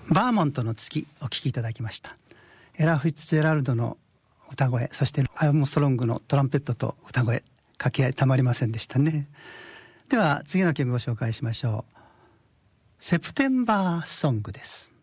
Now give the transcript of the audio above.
バーモントの月お聴きいただきました。エラ・フィッツジェラルドの歌声、そしてアームストロングのトランペットと歌声、掛け合いたまりませんでしたね。では次の曲をご紹介しましょう。セプテンバーソングです。